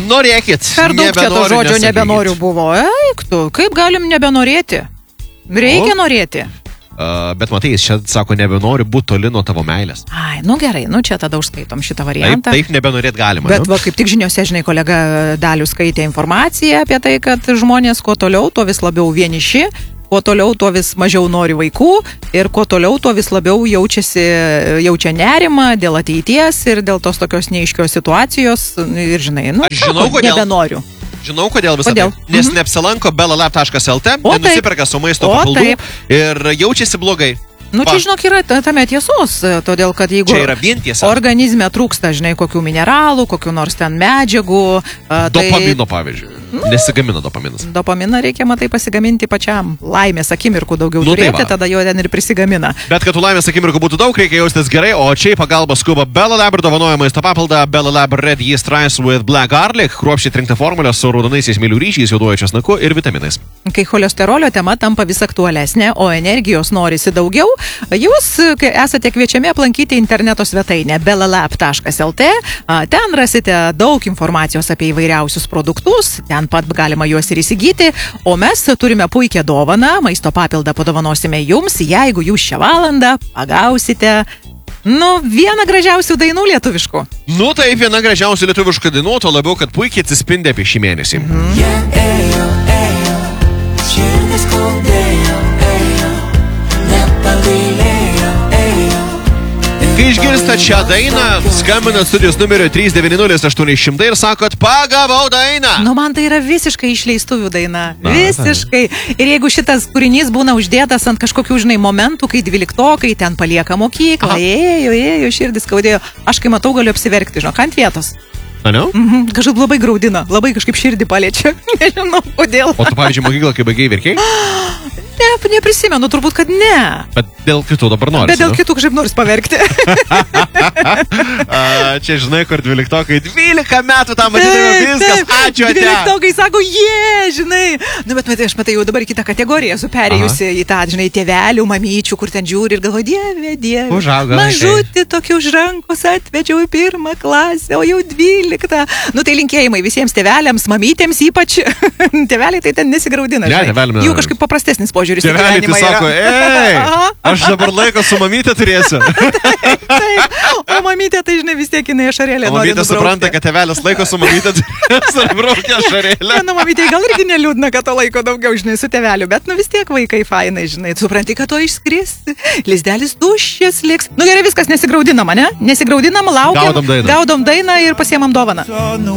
Norėkit. Per daug čia to žodžio nebenoriu buvo. Eik tu, kaip galim nebenorėti? Reikia norėti. Bet matai, jis čia sako, nebenoriu būti toli nuo tavo meilės. Ai, nu gerai, nu čia tada užskaitom šitą variantą. Taip nebenorėt galima. Bet va, kaip tik žiniose, žinai, kolega Dalius skaitė informaciją apie tai, kad žmonės kuo toliau, to vis labiau vieniši, kuo toliau, to vis mažiau nori vaikų ir kuo toliau, to vis labiau jaučia nerimą dėl ateities ir dėl tos tokios neaiškios situacijos ir, žinai, nu, nebenoriu. Žinau, kodėl visą tai. Nes neapsilanko belalab.lt, nenusiperka su maisto papildų ir jaučiasi blogai. Nu, čia, žinok, yra tame tiesos, todėl, kad jeigu organizme trūksta, žinai, kokių mineralų, kokių nors ten medžiagų... Dopamino, pavyzdžiui. Nesigamina dopaminas. Dopaminą reikia, matai, pasigaminti pačiam. Laimės akimirkų daugiau turėti, tada jo ten ir prisigamina. Bet kad tų laimės akimirkų būtų daug, reikia jaustis gerai, o čia į pagalbą skuba Belalab ir dovanoja maisto papildą Belalab Red Yeast Rice with Black Garlic, kruopščiai trinktą formulę su raudonaisiais milių ryžiais, juoduoju česnaku ir vitaminais. Kai cholesterolio tema tampa vis aktualesnė, o energijos norisi daugiau, jūs esate kviečiami aplankyti interneto svetainę belalab.lt. Ten rasite daug informacijos apie įvairiausius produktus, ten pat galima juos ir įsigyti, o mes turime puikią dovaną, maisto papildą padovanosime jums, jeigu jūs šią valandą pagausite, vieną gražiausių dainų lietuviškų. Taip, viena gražiausių lietuviškų dainų, to labiau, kad puikiai atsispindi apie šį mėnesį. Kai išgirstat šią dainą, skambina studijos numeriu 390-800 ir sakot, pagavau dainą. Man tai yra visiškai išleistuvių daina. Visiškai. Ir jeigu šitas kūrinys būna uždėtas ant kažkokių, žinai, momentų, kai 12-okai ten palieka mokyklą, ėjo, širdis skaudėjo. Aš kai matau, galiu apsiverkti, žinok, ant vietos. Kažkaip labai graudina, labai kažkaip širdį paliečia. Nežinau, kodėl. O tu, pavyzdžiui, mokyklą, kai baigiai, verkiai? Neprisimenu, turbūt, kad ne. Bet dėl kitų dabar nori. Bet dėl kitų kažkaip nors paverkti. Čia, žinai, kur 12-okai 12 metų tam matydami viskas. Ačiū, ate. 12-okai sako, žinai. Bet aš matai, jau dabar kitą kategoriją esu perėjusi į tą, žinai, tėvelių, mamyčių, kur ten žiūri ir galvoju, dieve. Užauga. Mažutį tokį už rankos atvedžiau į 1 klasę, o jau 12. Tai linkėjimai visiems tėveliams, mamytėms ypač. Tėveliai tai ten nesigraudina. Jų kažkaip paprastesnis požiūris. Tėveliai tai sako, aš dabar laiko su mamytė turėsiu. Taip, o mamytė tai, žinai, vis tiek jinai ašarėlė. O mamytė supranta, kad tėvelis laiko su mamytė turėsiu ir braukia ašarėlę. Mamytė gal irgi neliūdna, kad to laiko daugiau, žinai, su tėveliu, bet vis tiek vaikai fainai, žinai, supranti, kad to išskris, lizdelis tuščias liks. Gerai, viskas, nesigraudinam, ne? Nesigraudinam, laukiam, gaudom dainą ir pasiemam dovaną.